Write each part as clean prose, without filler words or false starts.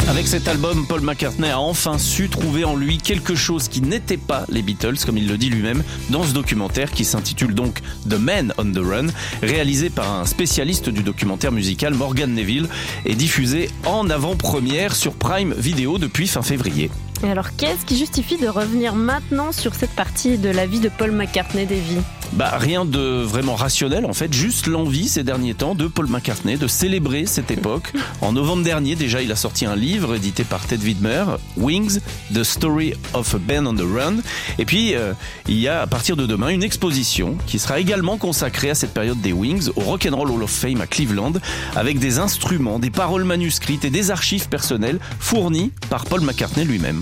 Avec cet album, Paul McCartney a enfin su trouver en lui quelque chose qui n'était pas les Beatles, comme il le dit lui-même dans ce documentaire qui s'intitule donc The Man on the Run, réalisé par un spécialiste du documentaire musical, Morgan Neville, et diffusé en avant-première sur Prime Video depuis fin février. Et alors, qu'est-ce qui justifie de revenir maintenant sur cette partie de la vie de Paul McCartney, Davy ? Rien de vraiment rationnel en fait, juste l'envie ces derniers temps de Paul McCartney de célébrer cette époque. En novembre dernier déjà, il a sorti un livre édité par Ted Widmer, Wings, The Story of a Band on the Run. Et puis il y a à partir de demain une exposition qui sera également consacrée à cette période des Wings au Rock and Roll Hall of Fame à Cleveland, avec des instruments, des paroles manuscrites et des archives personnelles fournies par Paul McCartney lui-même.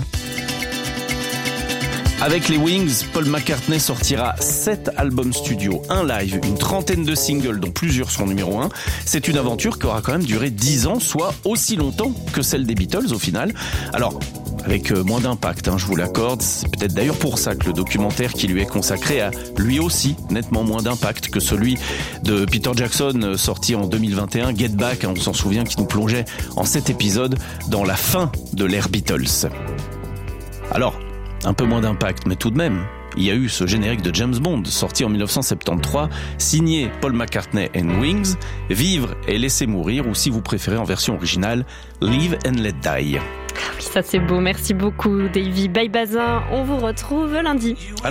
Avec les Wings, Paul McCartney sortira 7 albums studio, un live, une trentaine de singles dont plusieurs seront numéro 1. C'est une aventure qui aura quand même duré 10 ans, soit aussi longtemps que celle des Beatles au final. Alors, avec moins d'impact, je vous l'accorde. C'est peut-être d'ailleurs pour ça que le documentaire qui lui est consacré a lui aussi nettement moins d'impact que celui de Peter Jackson sorti en 2021, Get Back, on s'en souvient, qui nous plongeait en 7 épisodes dans la fin de l'ère Beatles. Alors, un peu moins d'impact, mais tout de même, il y a eu ce générique de James Bond, sorti en 1973, signé Paul McCartney and Wings, Vivre et laisser mourir, ou si vous préférez en version originale, Live and Let Die. Ça c'est beau, merci beaucoup Davy. Bye Bazin, on vous retrouve lundi.